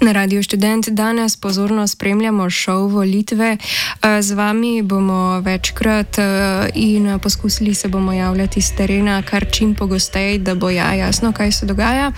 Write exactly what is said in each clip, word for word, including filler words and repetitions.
Na Radiu Študent danes pozorno spremljamo šov Volitve. Z vami bomo večkrat in poskusili se bomo javljati z terena kar čim pogosteje, da bo ja jasno, kaj se dogaja.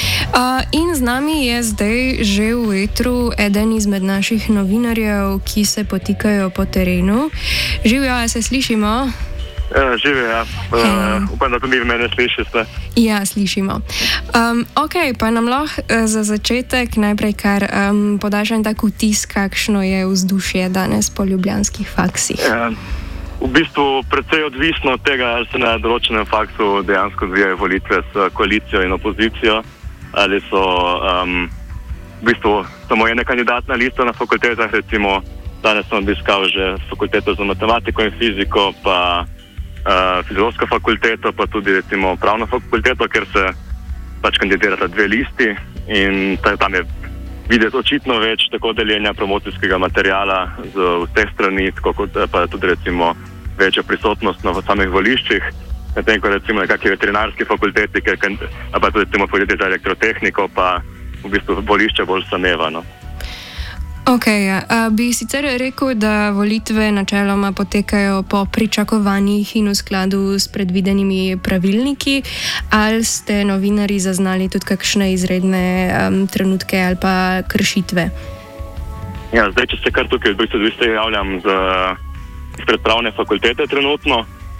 In z nami je zdaj že v etru eden izmed naših novinarjev, ki se potikajo po terenu. Živijo, se slišimo? Ja, živijo, ja. Uh, upam, da tudi mene slišite. Ja, slišimo. Um, ok, pa nam lahko za začetek najprej kar um, podaš en tak vtis, kakšno je vzdušje danes po ljubljanskih faksih. Ja, v bistvu precej odvisno od tega, ali se na določenem faksu dejansko odvijajo volitve s koalicijo in opozicijo, ali so um, v bistvu samo ena kandidatna lista na fakultetah. Recimo, danes sem obiskal že fakulteto za matematiko in fiziko, pa Uh, filozofsko fakulteto, pa tudi recimo pravno fakulteto, ker se pač kandidirata dve listi in tam je videti očitno več tako deljenja promocijskega materijala z vseh strani, kot pa tudi recimo večja prisotnost na samih voliščih. Medtem ko recimo nekakšni veterinarski fakulteti, ker, pa tudi recimo fakulteti za elektrotehniko, pa v bistvu volišče bolj samevano. Ok, a bi sicer rekel, da volitve načeloma potekajo po pričakovanjih in v skladu s predvidenimi pravilniki, ali ste novinarji zaznali tudi kakšne izredne um, trenutke ali pa kršitve? Ja, zdaj, če se kar tukaj v bistvu se javljam z, z predpravne fakultete trenutno,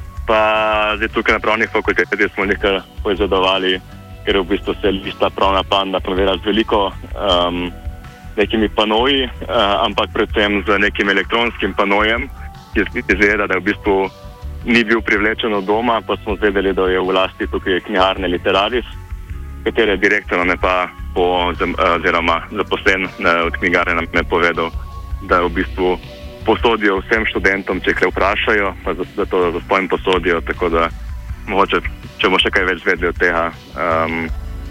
pa zdaj tukaj na pravnih fakultetih smo nekaj poizvedovali, ker v bistvu se lista pravna panda preverja z veliko um, nekimi panoji, uh, ampak predvsem z nekim elektronskim panojem, ki izgleda, da v bistvu ni bil privlečen od doma, pa smo zvedeli, da je v lasti tukaj knjigarne Literaris, katere direktor nam je pa po, oziroma zaposlen od knjigarne nam je povedal, da v bistvu posodijo vsem študentom, če jih vprašajo, pa da to zastojim posodijo, tako da mogoče, če bomo še kaj več zvedeli od tega, um,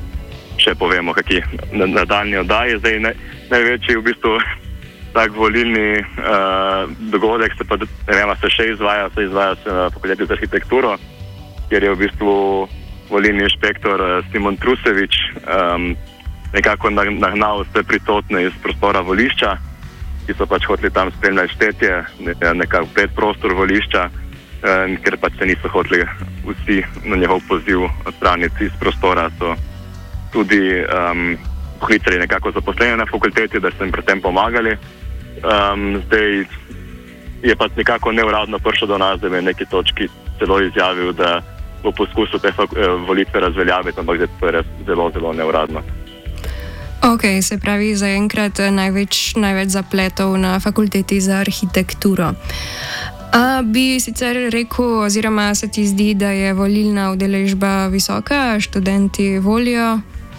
še povemo, kakšni nadaljnji oddaji. Zdaj, ne, največji v bistvu tak volilni uh, dogodek se pa, ne vem, se še izvaja, se izvaja se na fakulteti za arhitekturo, kjer je v bistvu volilni inšpektor uh, Simon Trusevič um, nekako nagnal vse prisotne iz prostora volišča, ki so pač hoteli tam spremljati štetje, nekako predprostor volišča, uh, ker pač se niso hoteli vsi na njegov poziv odstraniti iz prostora, so tudi um, poklicali nekako zaposlene na fakulteti, da so jim pri tem pomagali. Um, zdaj je pa nekako neuradno prišel do nas, da je v neki točki celo izjavil, da bo poskusil te volitve razveljaviti, ampak zdaj to je res zelo, zelo neuradno. Ok, se pravi zaenkrat največ, največ zapletov na fakulteti za arhitekturo. A bi sicer rekel, oziroma se ti zdi, da je volilna udeležba visoka, študenti volijo?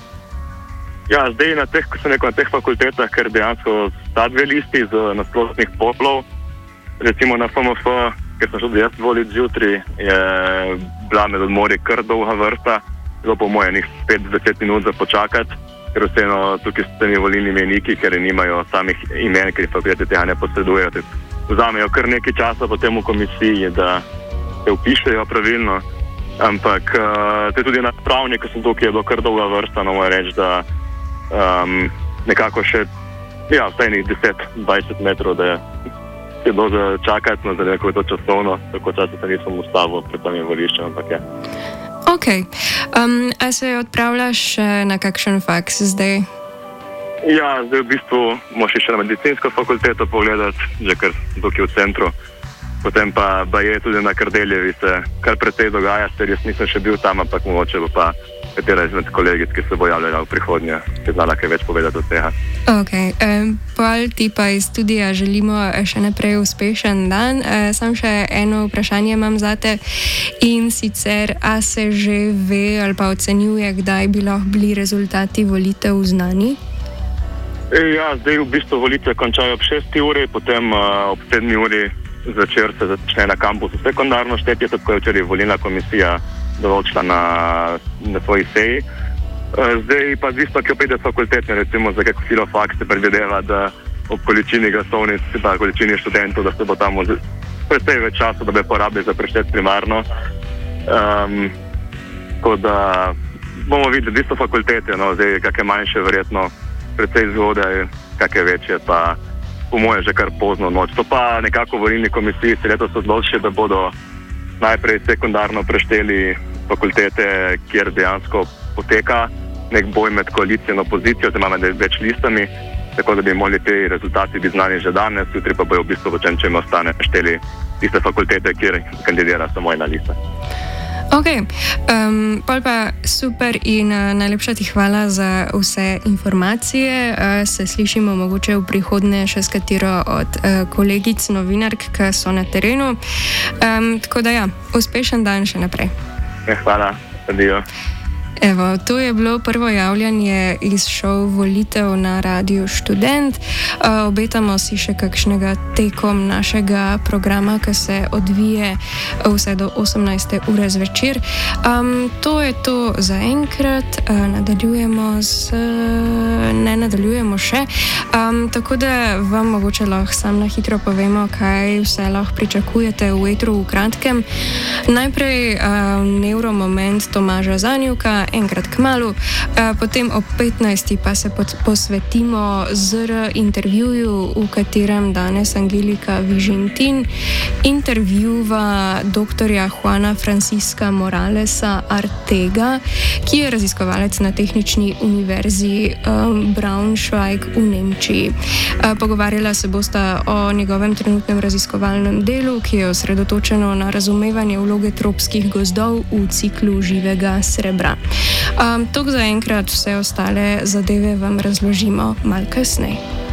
Ja, zdaj na teh, ko sem rekel, na teh fakultetah, ker dejansko sta dve listi z nasprotnih polov, recimo na F M F, ker sem šel jaz voliti zjutraj, je bila med odmori kar dolga vrsta, zelo po moje njih pet do deset minut za počakati, ker vseeno tukaj s temi volilnimi imeniki, ker nimajo samih imen, ker fakultete tega ne posredujejo, vzamejo kar nekaj časa potem v komisiji, da se vpišejo pravilno, ampak uh, to je tudi na pravni, ko sem tukaj, je bilo kar dolga vrsta, no moje reči, da Um, nekako še ja, vsaj nekaj deset do dvajset metrov, da je bilo za čakati, no, da nekako je to časovno, tako časa se nisem ustavil pred tamim voliščem, ampak je. Ok. Um, a se odpravljaš na kakšen faks zdaj? Ja, zdaj v bistvu moš še na medicinsko fakulteto pogledati, že kar tukaj v centru. Potem pa, pa je tudi na Kardeljevi se kar precej dogaja, ker jaz nisem še bil tam, ampak mogoče bo pa katera izmed kolegic, ki se bo javljala v prihodnje, ki znala kaj več povedati od tega. Ok, um, Pol ti pa iz studija želimo še naprej uspešen dan. Uh, sam še eno vprašanje imam zate in sicer, a se že ve ali pa ocenjuje, kdaj bi lahko bili rezultati volitev znani? E, ja, zdaj v bistvu volitve končajo ob šesti uri, potem uh, ob sedmi uri zvečer se začne na kampusu sekundarno štetje, tako je včeraj volilna komisija določila na, na svoji seji. Zdaj pa zvisto, ki opet fakultetne, recimo za kakšen filofaks se predvideva, da ob količini glasovnic, pa količini študentov, da se bo tam precej več časa, da bi porabili za preštet primarno. Um, tako da bomo videli, zvisto fakultete, no, zdaj kakšne manjše verjetno precej zgodaj, kakšne večje pa po moje že kar pozno noč. To pa nekako v volilni komisiji se letos odločili, da bodo najprej sekundarno prešteli fakultete, kjer dejansko poteka nek boj med koalicijo in opozicijo, oziroma med več listami, tako da bi mogli te rezultati biti znani že danes, jutri pa bojo v bistvu v čem čem ostane prešteli tiste fakultete, kjer kandidira samo ena lista. Ok, um, pol pa super in uh, najlepša ti hvala za vse informacije. Uh, se slišimo mogoče v prihodnje še s katero od uh, kolegic novinark, ki so na terenu. Um, tako da ja, uspešen dan še naprej. Ja, hvala, adijo. Evo, to je bilo prvo javljanje iz šov Volitev na Radiu Študent. Uh, obetamo si še kakšnega tekom našega programa, ki se odvije vse do osemnajste ure zvečer. Um, to je to za enkrat. Uh, nadaljujemo z... Ne nadaljujemo še. Um, tako da vam mogoče lahko sam na hitro povemo, kaj vse lahko pričakujete v etru v kratkem. Najprej uh, Neuromoment Tomaža Zanjuka, enkrat kmalu, potem ob petnajsti pa se posvetimo z intervjuju, v katerem danes Angelika Vižintin intervjuva doktorja Juana Francisca Moralesa Artega, ki je raziskovalec na Tehnični univerzi Braunschweig v Nemčiji. Pogovarjala se bosta o njegovem trenutnem raziskovalnem delu, ki je osredotočeno na razumevanje vloge tropskih gozdov v ciklu živega srebra. Um, Tok za enkrat, vse ostale zadeve vam razložimo malo kasneje.